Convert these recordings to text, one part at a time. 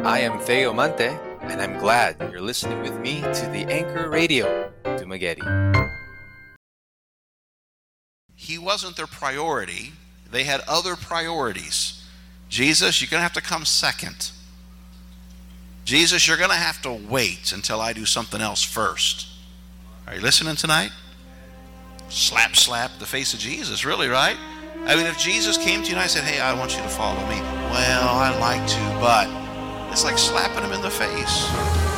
I am Theo Mante, and I'm glad you're listening with me to the Anchor Radio, Dumaguete. He wasn't their priority. They had other priorities. Jesus, you're going to have to come second. Jesus, you're going to have to wait until I do something else first. Are you listening tonight? Slap the face of Jesus, really, right? I mean, if Jesus came to you and I said, hey, I want you to follow me. Well, I'd like to, but it's like slapping him in the face.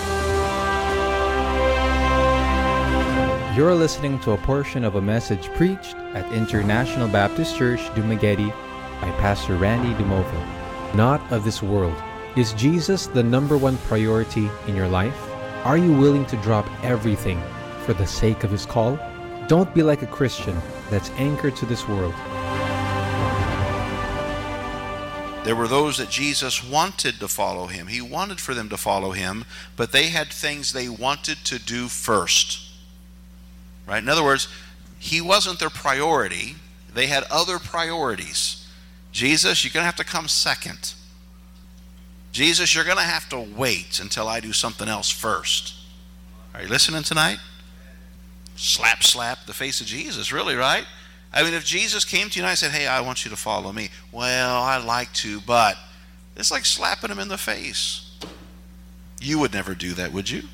You're listening to a portion of a message preached at International Baptist Church, Dumaguete by Pastor Randy Dumovo. Not of this world. Is Jesus the number one priority in your life? Are you willing to drop everything for the sake of His call? Don't be like a Christian that's anchored to this world. There were those that Jesus wanted to follow him. He wanted for them to follow him, but they had things they wanted to do first. Right? In other words, he wasn't their priority. They had other priorities. Jesus, you're going to have to come second. Jesus, you're going to have to wait until I do something else first. Are you listening tonight? Slap the face of Jesus, really, right? I mean, if Jesus came to you and I said, hey, I want you to follow me. Well, I'd like to, but it's like slapping him in the face. You would never do that, would you?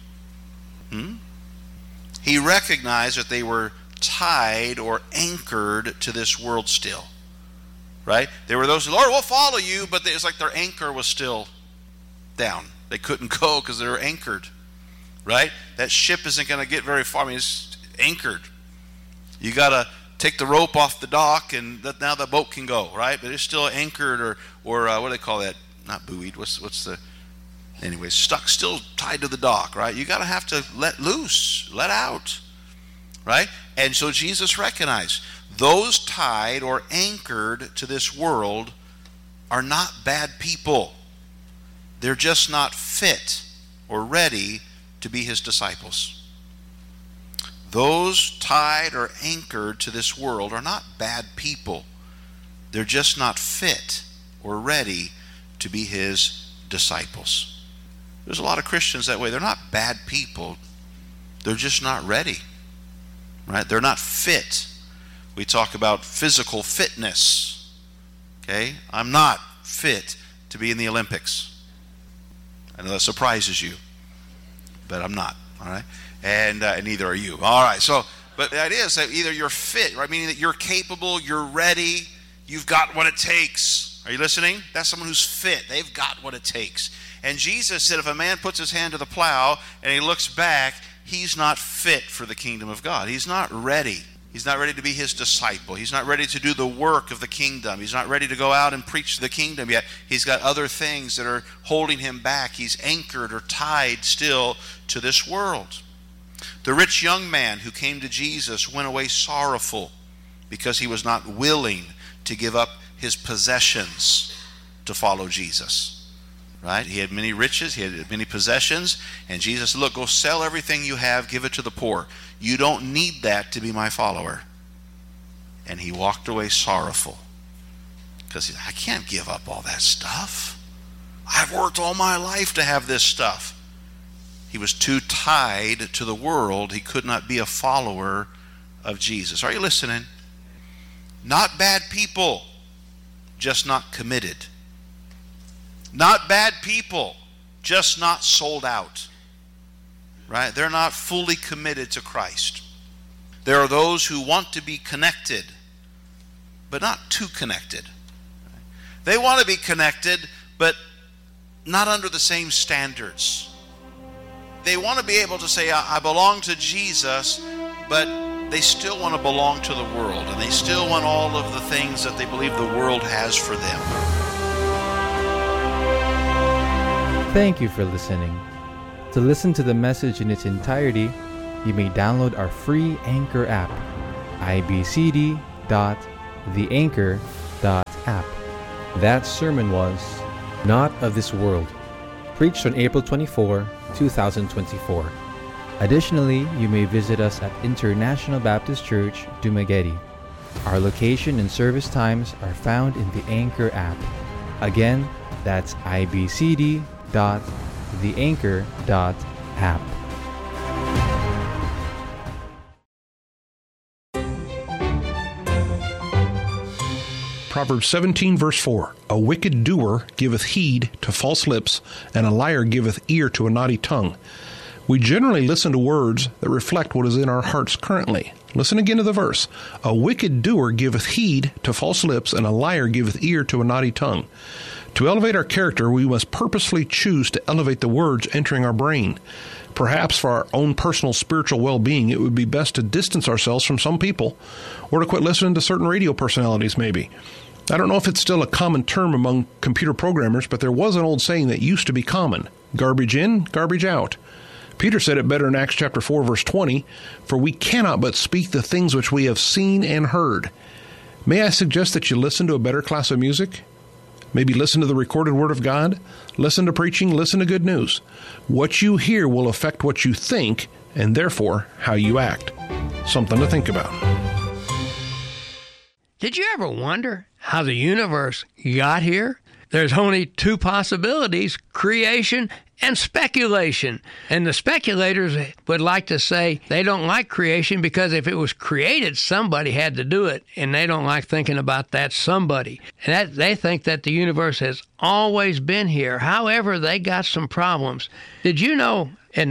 He recognized that they were tied or anchored to this world still. Right? There were those, Lord, we'll follow you, but it's like their anchor was still down. They couldn't go because they were anchored. Right? That ship isn't going to get very far. I mean, it's anchored. You got to take the rope off the dock, and now the boat can go, right? But it's still anchored, or what do they call that? Not buoyed. What's the? Anyway, stuck, still tied to the dock, right? You got to have to let loose, let out, right? And so Jesus recognized those tied or anchored to this world are not bad people. They're just not fit or ready to be His disciples. Those tied or anchored to this world are not bad people. They're just not fit or ready to be His disciples. There's a lot of Christians that way. They're not bad people. They're just not ready. Right? They're not fit. We talk about physical fitness. Okay? I'm not fit to be in the Olympics. I know that surprises you, but I'm not. All right? And neither are you. All right. So, but the idea is that either you're fit, right? Meaning that you're capable, you're ready, you've got what it takes. Are you listening? That's someone who's fit. They've got what it takes. And Jesus said if a man puts his hand to the plow and he looks back, he's not fit for the kingdom of God. He's not ready. He's not ready to be His disciple. He's not ready to do the work of the kingdom. He's not ready to go out and preach the kingdom yet. He's got other things that are holding him back. He's anchored or tied still to this world. The rich young man who came to Jesus went away sorrowful because he was not willing to give up his possessions to follow Jesus. Right? He had many riches, he had many possessions, and Jesus said, look, go sell everything you have, give it to the poor. You don't need that to be my follower. And he walked away sorrowful because I can't give up all that stuff. I've worked all my life to have this stuff. He was too tied to the world. He could not be a follower of Jesus. Are you listening? Not bad people, just not committed. Not bad people, just not sold out. Right? They're not fully committed to Christ. There are those who want to be connected, but not too connected. They want to be connected, but not under the same standards. They want to be able to say, I belong to Jesus, but they still want to belong to the world, and they still want all of the things that they believe the world has for them. Thank you for listening. To listen to the message in its entirety, you may download our free Anchor app, ibcd.theanchor.app. That sermon was Not of This World, preached on April 24, 2024. Additionally, you may visit us at International Baptist Church, Dumaguete. Our location and service times are found in the Anchor app. Again, that's ibcd.theanchor.app. www.theanchor.app. Proverbs 17, verse 4, A wicked doer giveth heed to false lips, and a liar giveth ear to a naughty tongue. We generally listen to words that reflect what is in our hearts currently. Listen again to the verse. A wicked doer giveth heed to false lips, and a liar giveth ear to a naughty tongue. To elevate our character, we must purposely choose to elevate the words entering our brain. Perhaps for our own personal spiritual well-being, it would be best to distance ourselves from some people, or to quit listening to certain radio personalities, maybe. I don't know if it's still a common term among computer programmers, but there was an old saying that used to be common. Garbage in, garbage out. Peter said it better in Acts chapter 4, verse 20, For we cannot but speak the things which we have seen and heard. May I suggest that you listen to a better class of music? Maybe listen to the recorded Word of God? Listen to preaching, listen to good news. What you hear will affect what you think, and therefore how you act. Something to think about. Did you ever wonder how the universe got here? There's only two possibilities, creation and speculation. And the speculators would like to say they don't like creation because if it was created, somebody had to do it. And they don't like thinking about that somebody. And they think that the universe has always been here. However, they got some problems. Did you know in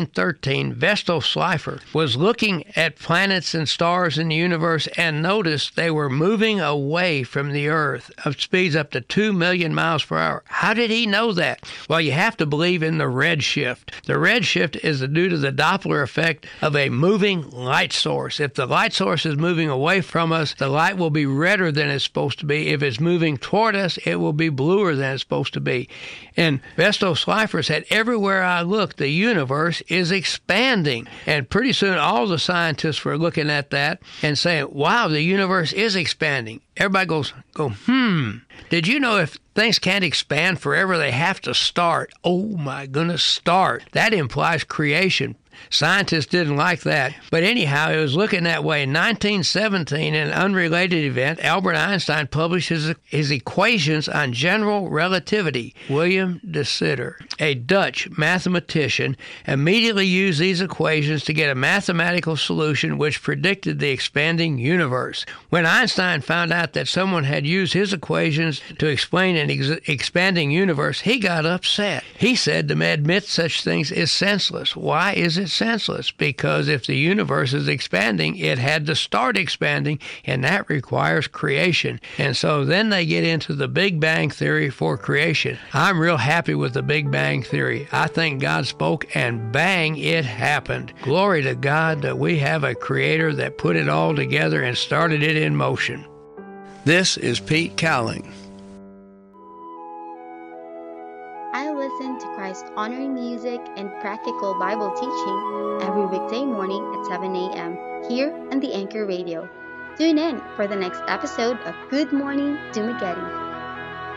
1913, Vestal Slipher was looking at planets and stars in the universe and noticed they were moving away from the Earth at speeds up to 2 million miles per hour. How did he know that? Well, you have to believe in the redshift. The redshift is due to the Doppler effect of a moving light source. If the light source is moving away from us, the light will be redder than it's supposed to be. If it's moving toward us, it will be bluer than it's supposed to be. And Vestal Slipher said, everywhere I look, the universe is expanding. And pretty soon all the scientists were looking at that and saying, wow, the universe is expanding. Everybody go, Did you know if things can't expand forever, they have to start? Oh my goodness, start. That implies creation. Scientists didn't like that. But anyhow, it was looking that way. In 1917, in an unrelated event, Albert Einstein published his equations on general relativity. William de Sitter, a Dutch mathematician, immediately used these equations to get a mathematical solution which predicted the expanding universe. When Einstein found out that someone had used his equations to explain an expanding universe, he got upset. He said to admit such things is senseless. Why is it senseless? Because if the universe is expanding, it had to start expanding, and that requires creation. And so then they get into the Big Bang Theory for creation. I'm real happy with the Big Bang Theory. I think God spoke, and bang, it happened. Glory to God that we have a creator that put it all together and started it in motion. This is Pete Cowling. I listen to Christ-honoring music and practical Bible teaching every weekday morning at 7 a.m. here on the Anchor Radio. Tune in for the next episode of Good Morning Dumaguete.